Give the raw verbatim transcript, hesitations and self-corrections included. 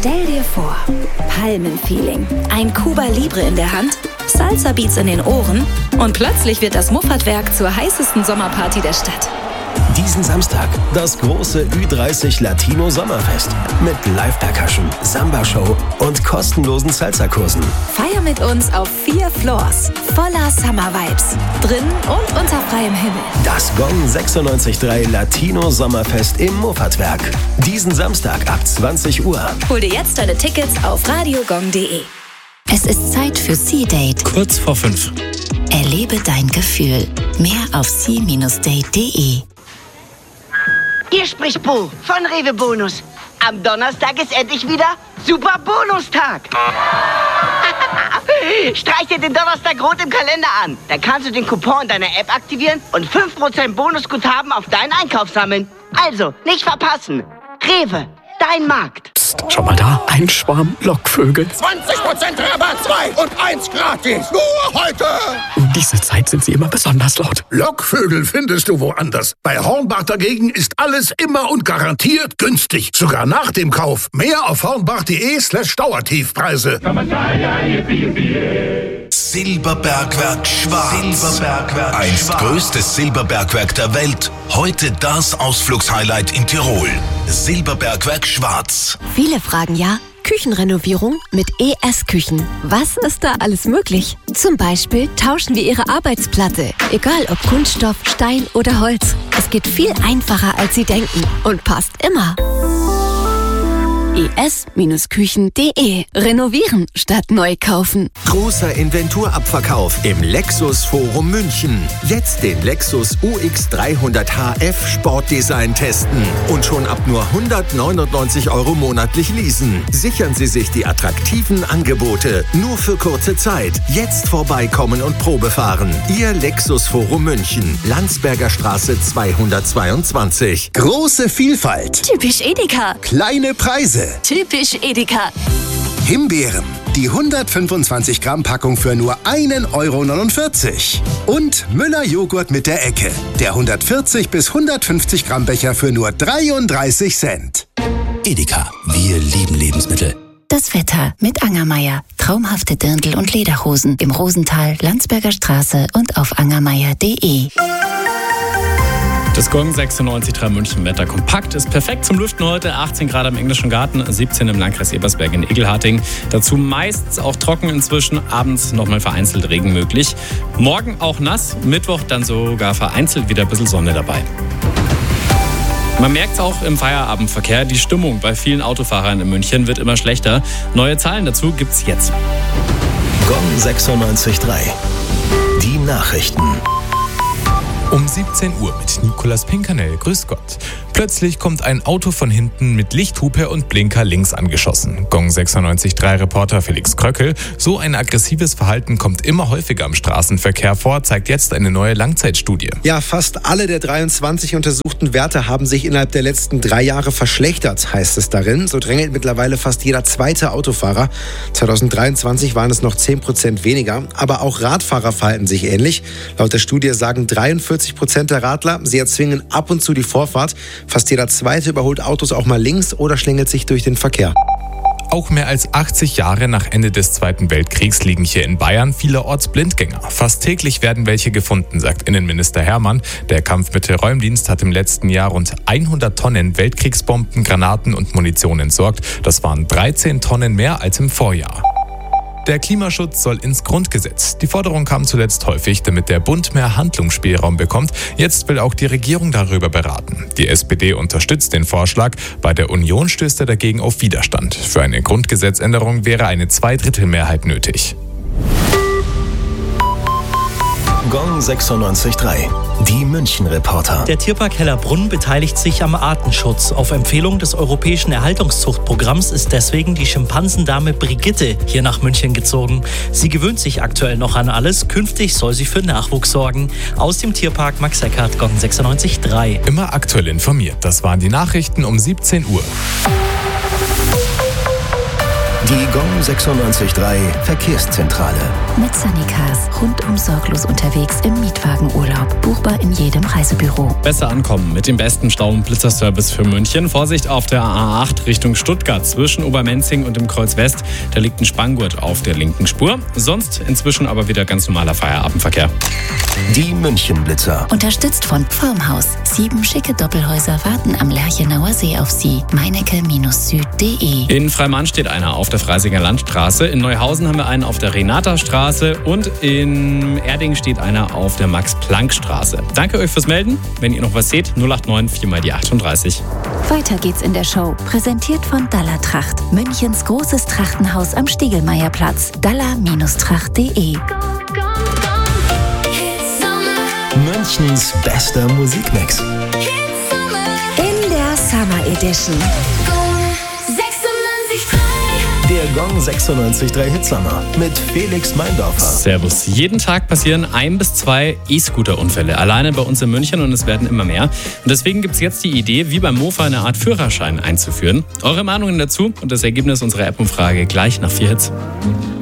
Stell dir vor, Palmenfeeling, ein Cuba Libre in der Hand, Salsa Beats in den Ohren und plötzlich wird das Muffatwerk zur heißesten Sommerparty der Stadt. Diesen Samstag das große Ü dreißig Latino Sommerfest mit Live-Percussion, Samba-Show und kostenlosen Salsa-Kursen. Feier mit uns auf vier Floors, voller Summer-Vibes, drinnen und unter freiem Himmel. Das Gong sechsundneunzig Komma drei Latino Sommerfest im Muffatwerk. Diesen Samstag ab zwanzig Uhr. Hol dir jetzt deine Tickets auf radiogong punkt de. Es ist Zeit für Sea-Date. Kurz vor fünf. Erlebe dein Gefühl. Mehr auf sea Bindestrich date punkt de. Hier spricht Bo von Rewe Bonus. Am Donnerstag ist endlich wieder Super Bonustag. Streich dir den Donnerstag rot im Kalender an. Dann kannst du den Coupon in deiner App aktivieren und fünf Prozent Bonusguthaben auf deinen Einkauf sammeln. Also, nicht verpassen. Rewe, dein Markt. Psst, schau mal da, ein Schwarm Lockvögel. zwanzig Prozent Rabatt, zwei und eins gratis. Nur heute. Um diese Zeit sind sie immer besonders laut. Lockvögel findest du woanders. Bei Hornbach dagegen ist alles immer und garantiert günstig. Sogar nach dem Kauf. Mehr auf hornbach.de slash Dauertiefpreise. Silberbergwerk Schwarz. Silberbergwerk Einst Schwarz. Größtes Silberbergwerk der Welt. Heute das Ausflugshighlight in Tirol. Silberbergwerk Schwarz. Viele fragen ja, Küchenrenovierung mit E S-Küchen. Was ist da alles möglich? Zum Beispiel tauschen wir Ihre Arbeitsplatte. Egal ob Kunststoff, Stein oder Holz. Es geht viel einfacher, als Sie denken und passt immer. E S Küchen punkt de. Renovieren statt neu kaufen. Großer Inventurabverkauf im Lexus Forum München. Jetzt den Lexus U X dreihundert H F Sportdesign testen und schon ab nur hundertneunundneunzig Euro monatlich leasen. Sichern Sie sich die attraktiven Angebote. Nur für kurze Zeit. Jetzt vorbeikommen und Probe fahren. Ihr Lexus Forum München. Landsberger Straße zweihundertzweiundzwanzig. Große Vielfalt. Typisch Edeka. Kleine Preise. Typisch Edeka. Himbeeren. Die hundertfünfundzwanzig Gramm Packung für nur ein Euro neunundvierzig. Und Müller Joghurt mit der Ecke. Der hundertvierzig bis hundertfünfzig Gramm Becher für nur dreiunddreißig Cent. Edeka, wir lieben Lebensmittel. Das Wetter mit Angermeier. Traumhafte Dirndl und Lederhosen im Rosental, Landsberger Straße und auf angermeier punkt de. Das Gong sechsundneunzig Komma drei München Wetter kompakt ist perfekt zum Lüften heute. achtzehn Grad am Englischen Garten, siebzehn im Landkreis Ebersberg in Egelharting. Dazu meist auch trocken inzwischen, abends nochmal vereinzelt Regen möglich. Morgen auch nass, Mittwoch dann sogar vereinzelt wieder ein bisschen Sonne dabei. Man merkt es auch im Feierabendverkehr, die Stimmung bei vielen Autofahrern in München wird immer schlechter. Neue Zahlen dazu gibt's jetzt. Gong sechsundneunzig Komma drei. Die Nachrichten. Um siebzehn Uhr mit Nicolas Pinkernell. Grüß Gott. Plötzlich kommt ein Auto von hinten mit Lichthupe und Blinker links angeschossen. Gong sechsundneunzig Komma drei Reporter Felix Kröckel. So ein aggressives Verhalten kommt immer häufiger im Straßenverkehr vor, zeigt jetzt eine neue Langzeitstudie. Ja, fast alle der dreiundzwanzig untersuchten Werte haben sich innerhalb der letzten drei Jahre verschlechtert, heißt es darin. So drängelt mittlerweile fast jeder zweite Autofahrer. zweitausenddreiundzwanzig waren es noch zehn Prozent weniger. Aber auch Radfahrer verhalten sich ähnlich. Laut der Studie sagen dreiundvierzig Prozent der Radler, sie erzwingen ab und zu die Vorfahrt. Fast jeder Zweite überholt Autos auch mal links oder schlängelt sich durch den Verkehr. Auch mehr als achtzig Jahre nach Ende des Zweiten Weltkriegs liegen hier in Bayern vielerorts Blindgänger. Fast täglich werden welche gefunden, sagt Innenminister Hermann. Der Kampfmittelräumdienst hat im letzten Jahr rund hundert Tonnen Weltkriegsbomben, Granaten und Munition entsorgt. Das waren dreizehn Tonnen mehr als im Vorjahr. Der Klimaschutz soll ins Grundgesetz. Die Forderung kam zuletzt häufig, damit der Bund mehr Handlungsspielraum bekommt. Jetzt will auch die Regierung darüber beraten. Die S P D unterstützt den Vorschlag. Bei der Union stößt er dagegen auf Widerstand. Für eine Grundgesetzänderung wäre eine Zweidrittelmehrheit nötig. Gong sechsundneunzig Komma drei. Die München-Reporter. Der Tierpark Hellerbrunn beteiligt sich am Artenschutz. Auf Empfehlung des Europäischen Erhaltungszuchtprogramms ist deswegen die Schimpansendame Brigitte hier nach München gezogen. Sie gewöhnt sich aktuell noch an alles. Künftig soll sie für Nachwuchs sorgen. Aus dem Tierpark Max Eckert, Gong sechsundneunzig Komma drei. Immer aktuell informiert. Das waren die Nachrichten um siebzehn Uhr. Die Gong sechsundneunzig Komma drei Verkehrszentrale. Mit Sunnycars. Rundum sorglos unterwegs im Mietwagenurlaub. Buchbar in jedem Reisebüro. Besser ankommen mit dem besten Stau- und Blitzerservice für München. Vorsicht auf der A acht Richtung Stuttgart zwischen Obermenzing und dem Kreuz West. Da liegt ein Spanngurt auf der linken Spur. Sonst inzwischen aber wieder ganz normaler Feierabendverkehr. Die München-Blitzer. Unterstützt von Formhaus. Sieben schicke Doppelhäuser warten am Lerchenauer See auf Sie. meinecke Süd punkt de. In Freimann steht einer auf der Freisinger Landstraße. In Neuhausen haben wir einen auf der Renata-Straße. Und in Erding steht einer auf der Max-Planck-Straße. Danke euch fürs Melden. Wenn ihr noch was seht, null acht neun vier mal die achtunddreißig. Weiter geht's in der Show. Präsentiert von Dalla Tracht. Münchens großes Trachtenhaus am Stiegelmeierplatz. dalla Tracht punkt de. Münchens bester Musikmix. In der Summer Edition. Der Gong sechsundneunzig Komma drei Hitsommer mit Felix Meindorfer. Servus. Jeden Tag passieren ein bis zwei E-Scooter-Unfälle. Alleine bei uns in München und es werden immer mehr. Und deswegen gibt es jetzt die Idee, wie beim Mofa eine Art Führerschein einzuführen. Eure Meinungen dazu und das Ergebnis unserer App-Umfrage gleich nach vier Hits.